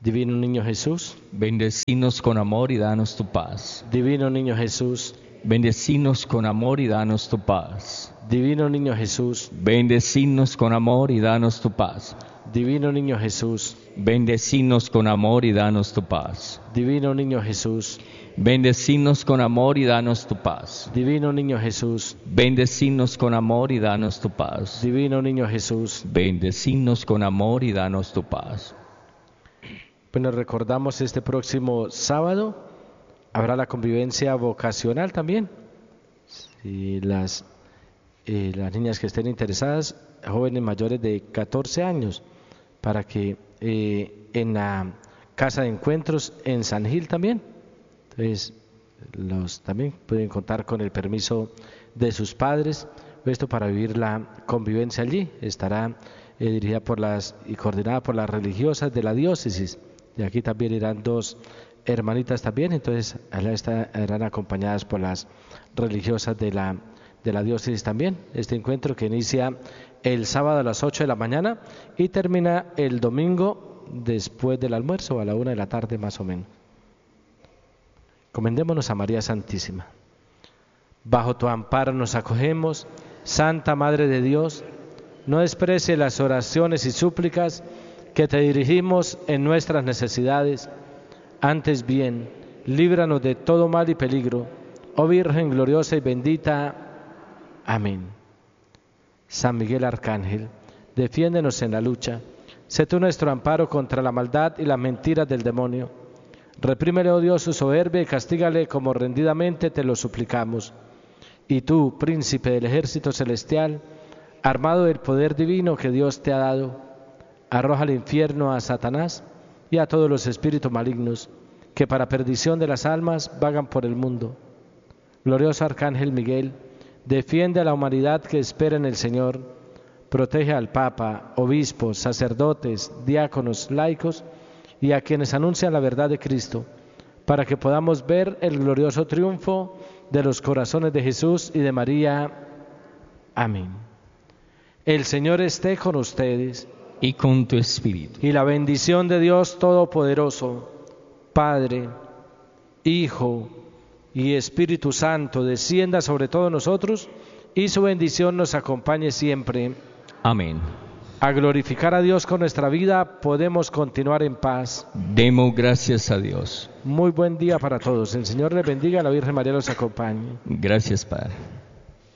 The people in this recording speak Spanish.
Divino Niño Jesús, bendecinos con amor y danos tu paz. Divino Niño Jesús, Bendecinos con amor y danos tu paz. Divino Niño Jesús, Bendecinos con amor y danos tu paz. Divino Niño Jesús, Bendecinos con amor y danos tu paz. Divino Niño Jesús, Bendecinos con amor y danos tu paz. Divino Niño Jesús, Bendecinos con amor y danos tu paz. Divino Niño Jesús. Bendecinos con amor y danos tu paz. Bueno, recordamos este próximo sábado habrá la convivencia vocacional también. Si las niñas que estén interesadas, jóvenes mayores de 14 años, para que en la casa de encuentros en San Gil también. Entonces, también pueden contar con el permiso de sus padres. Esto para vivir la convivencia allí. Estará dirigida y coordinada por las religiosas de la diócesis. Y aquí también irán dos hermanitas también, entonces allá estarán acompañadas por las religiosas de la diócesis también. Este encuentro que inicia el sábado a las 8 de la mañana y termina el domingo después del almuerzo, a la 1 de la tarde más o menos. Encomendémonos a María Santísima. Bajo tu amparo nos acogemos, Santa Madre de Dios, no desprecie las oraciones y súplicas que te dirigimos en nuestras necesidades. Antes bien, líbranos de todo mal y peligro, oh Virgen gloriosa y bendita. Amén. San Miguel Arcángel, defiéndenos en la lucha. Sé tú nuestro amparo contra la maldad y las mentiras del demonio. Reprímele, oh Dios, su soberbia y castígale como rendidamente te lo suplicamos. Y tú, príncipe del ejército celestial, armado del poder divino que Dios te ha dado, arroja al infierno a Satanás y a todos los espíritus malignos que para perdición de las almas vagan por el mundo. Glorioso Arcángel Miguel, defiende a la humanidad que espera en el Señor, protege al Papa, obispos, sacerdotes, diáconos, laicos y a quienes anuncian la verdad de Cristo, para que podamos ver el glorioso triunfo de los corazones de Jesús y de María. Amén. El Señor esté con ustedes. Y con tu espíritu. Y la bendición de Dios Todopoderoso, Padre, Hijo y Espíritu Santo, descienda sobre todos nosotros y su bendición nos acompañe siempre. Amén. A glorificar a Dios con nuestra vida, podemos continuar en paz. Demos gracias a Dios. Muy buen día para todos. El Señor les bendiga, la Virgen María los acompañe. Gracias, Padre.